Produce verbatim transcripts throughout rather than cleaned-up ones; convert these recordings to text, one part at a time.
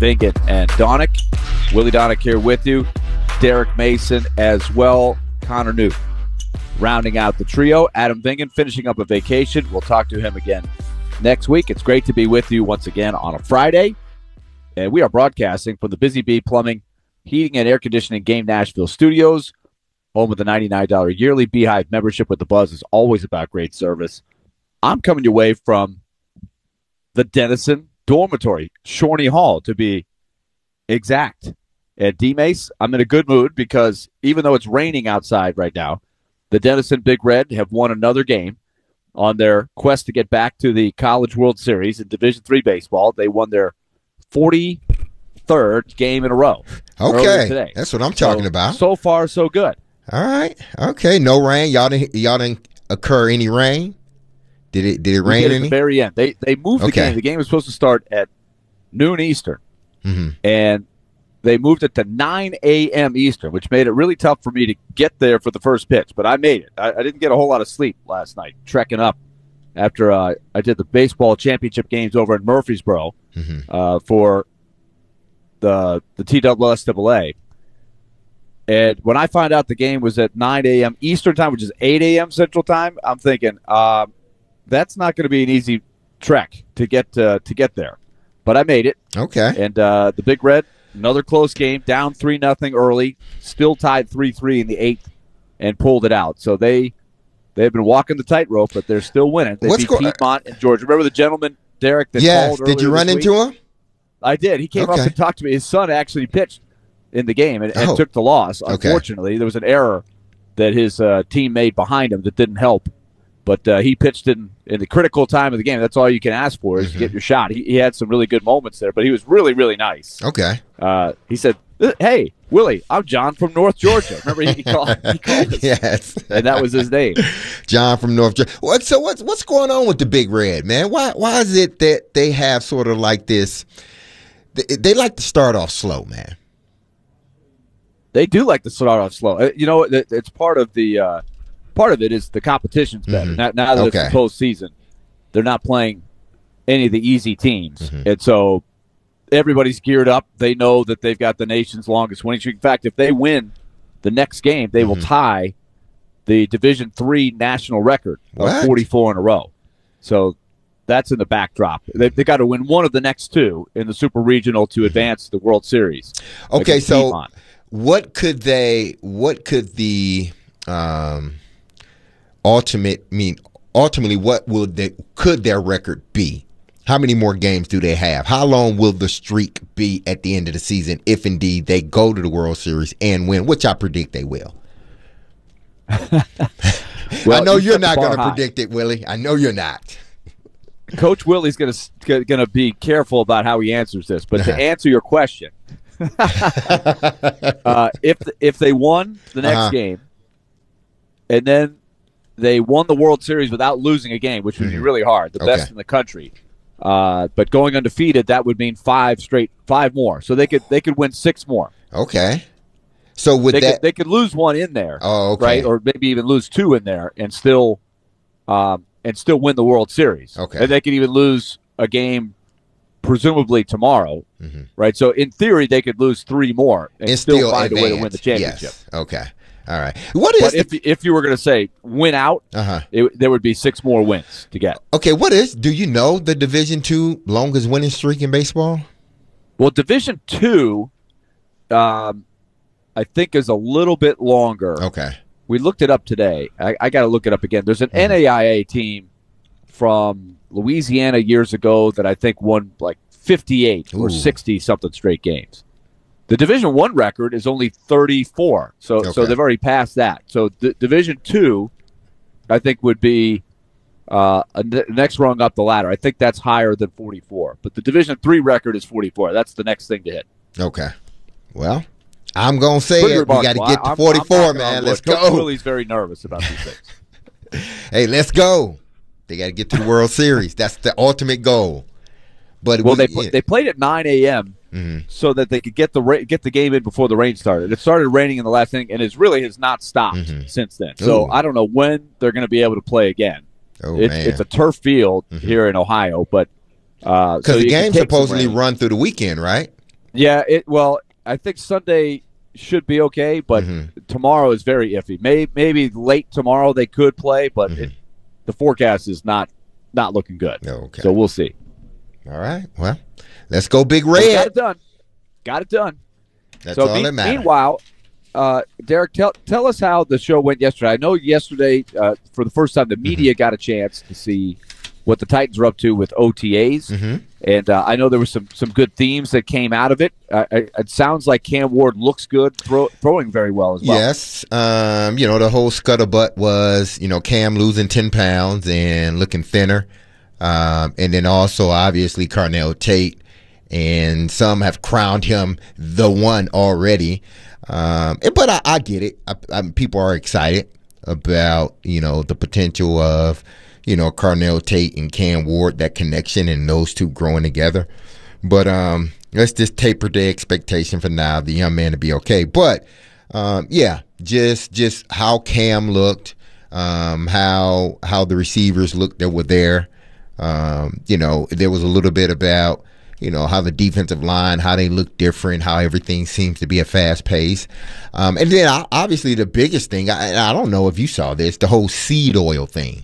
Vingan and Donick. Willie Donick here with you. Derek Mason as well. Connor Newt rounding out the trio. Adam Vingan finishing up a vacation. We'll talk to him again next week. It's great to be with you once again on a Friday. And we are broadcasting from the Busy Bee Plumbing, Heating, and Air Conditioning Game Nashville studios. Home of the ninety-nine dollars yearly Beehive membership with the Buzz is always about great service. I'm coming your way from the Denison Dormitory, Shorney Hall to be exact. At D-Mace, I'm in a good mood because even though it's raining outside right now, the Denison Big Red have won another game on their quest to get back to the College World Series in Division three baseball. They won their forty-third game in a row. Okay, today. That's what I'm talking so, about. So far, so good. All right. Okay. No rain. Y'all didn't. Y'all didn't occur any rain. Did it? Did it rain did any? At the very end, they they moved the okay. game. The game was supposed to start at noon Eastern, mm-hmm. and they moved it to nine a.m. Eastern, which made it really tough for me to get there for the first pitch. But I made it. I, I didn't get a whole lot of sleep last night, trekking up after uh, I did the baseball championship games over in Murfreesboro mm-hmm. uh, for the the T S S A A. And when I found out the game was at nine a.m. Eastern time, which is eight a.m. Central time, I'm thinking uh, that's not going to be an easy trek to get uh, to get there. But I made it. Okay. And uh, the Big Red, another close game, down three nothing early, still tied three three in the eighth, and pulled it out. So they they've been walking the tightrope, but they're still winning. They What's beat go- Piedmont and Georgia. Remember the gentleman Derek that yes. called? Did you run into week? him? I did. He came okay. up and talked to me. His son actually pitched in the game and, and oh. took the loss. Okay. Unfortunately, there was an error that his uh, team made behind him that didn't help. But uh, he pitched in, in the critical time of the game. That's all you can ask for is mm-hmm. to get your shot. He, he had some really good moments there, but he was really, really nice. Okay. Uh, he said, "Hey, Willie, I'm John from North Georgia." Remember, he called, he called us. Yes. And that was his name. John from North Georgia. What, so what's, what's going on with the Big Red, man? Why, why is it that they have sort of like this they, – they like to start off slow, man? They do like to start off slow. You know, it's part of the uh, part of it is the competition's better. Mm-hmm. Now, now that okay. it's the postseason, they're not playing any of the easy teams, mm-hmm. and so everybody's geared up. They know that they've got the nation's longest winning streak. In fact, if they win the next game, they mm-hmm. will tie the Division three national record what? of forty-four in a row. So that's in the backdrop. They've, they've got to win one of the next two in the Super Regional to advance the World Series. Okay, so. Piedmont. What could they? What could the um, ultimate mean? Ultimately, what will they? Could their record be? How many more games do they have? How long will the streak be at the end of the season, if indeed they go to the World Series and win? Which I predict they will. Well, I know you you're not going to high. predict it, Willie. I know you're not. Coach Willie's going to going to be careful about how he answers this, but to answer your question. uh, if if they won the next uh-huh. game, and then they won the World Series without losing a game, which would mm-hmm. be really hard, the okay. best in the country. Uh, but going undefeated, that would mean five straight, five more. So they could they could win six more. Okay. So with they that, could, they could lose one in there, oh, okay. right, or maybe even lose two in there, and still, um, and still win the World Series. Okay. And they could even lose a game. Presumably tomorrow, mm-hmm. right? So in theory, they could lose three more and, and still, still find advance. a way to win the championship. Yes. Okay. All right. What is? But the, if if you were going to say win out, uh-huh. it, there would be six more wins to get. Okay. What is? Do you know the Division Two longest winning streak in baseball? Well, Division Two, um, I think is a little bit longer. Okay. We looked it up today. I, I got to look it up again. There's an mm-hmm. N A I A team from Louisiana years ago that I think won like fifty-eight Ooh. Or sixty something straight games. The Division One record is only thirty-four, so okay. so they've already passed that. So the Division Two, I think, would be uh, a n- next rung up the ladder. I think that's higher than forty-four. But the Division Three record is forty-four. That's the next thing to hit. Okay. Well, I'm gonna say Pretty it. We remarkable. got to get to I'm, forty-four, I'm man. Let's Coach go. Willie's very nervous about these things. Hey, let's go. They got to get to the World Series. That's the ultimate goal. But well, we, they pl- they played at nine a.m. Mm-hmm. so that they could get the ra- get the game in before the rain started. It started raining in the last inning, and it really has not stopped mm-hmm. since then. So Ooh. I don't know when they're going to be able to play again. Oh, it, man. It's a turf field mm-hmm. here in Ohio, but because uh, so the game's supposedly run through the weekend, right? Yeah, it well, I think Sunday should be okay, but Mm-hmm. tomorrow is very iffy. May, maybe late tomorrow they could play, but Mm-hmm. it, the forecast is not not looking good. Okay. So we'll see. All right. Well, let's go Big But we got Red. it done. Got it done. That's so all me- that matters. meanwhile, uh, Derek, tell tell us how the show went yesterday. I know yesterday, uh, for the first time, the media Mm-hmm. got a chance to see what the Titans are up to with O T As, Mm-hmm. and uh, I know there were some some good themes that came out of it. Uh, it, it sounds like Cam Ward looks good, throw, throwing very well as well. Yes. Um, you know, the whole scuttlebutt was, you know, Cam losing ten pounds and looking thinner. Um, and then also, obviously, Carnell Tate. And some have crowned him the one already. Um, and- but I, I get it. I, I, people are excited about, you know, the potential of, you know, Carnell Tate and Cam Ward, that connection and those two growing together. But um, let's just taper the expectation for now, the young man to be okay. But um, yeah, just just how Cam looked, um, how how the receivers looked that were there. Um, you know, there was a little bit about, you know, how the defensive line, how they look different, how everything seems to be a fast pace. Um, and then uh, obviously the biggest thing, I, I don't know if you saw this, the whole seed oil thing.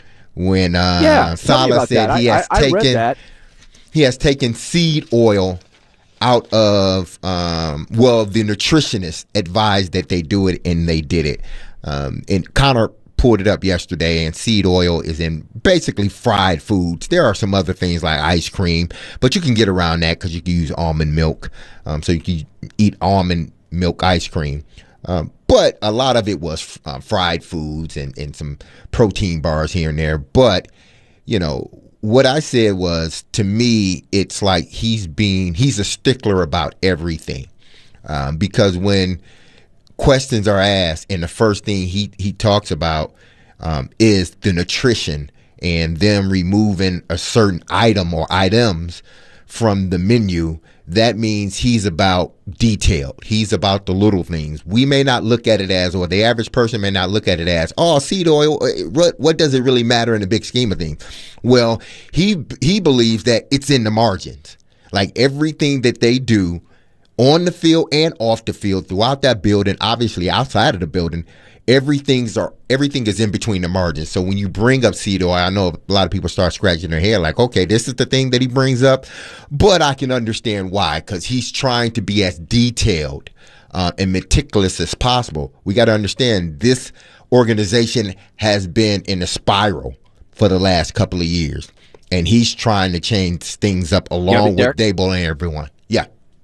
When uh, Yeah, tell me Saleh about said that. he I- has I- I read taken that. he has taken seed oil out of um, well, the nutritionists advised that they do it, and they did it. Um, and Connor pulled it up yesterday, and seed oil is in basically fried foods. There are some other things like ice cream, but you can get around that because you can use almond milk. Um, so you can eat almond milk ice cream. Um, but a lot of it was uh, fried foods and, and some protein bars here and there. But, you know, what I said was, to me, it's like he's being, he's a stickler about everything. Um, because when questions are asked, and the first thing he, he talks about um, is the nutrition and them removing a certain item or items from the menu, that means he's about detailed. He's about the little things. We may not look at it as, or the average person may not look at it as, oh, seed oil, what, what does it really matter in the big scheme of things? Well, he he believes that it's in the margins. Like everything that they do on the field and off the field, throughout that building, obviously outside of the building, everything's are everything is in between the margins. So when you bring up seed oil, I know a lot of people start scratching their head like, okay, this is the thing that he brings up, but I can understand why, because he's trying to be as detailed uh, and meticulous as possible. We got to understand this organization has been in a spiral for the last couple of years, and he's trying to change things up along with Dable and everyone. Yeah.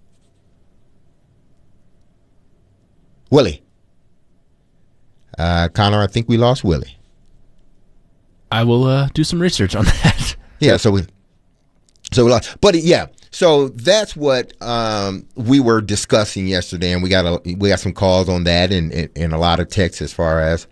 Willie. Uh, Connor, I think we lost Willie. I will uh, do some research on that. Yeah, so we, so we lost, but yeah, so that's what um, we were discussing yesterday, and we got a we got some calls on that, and, and and a lot of texts as far as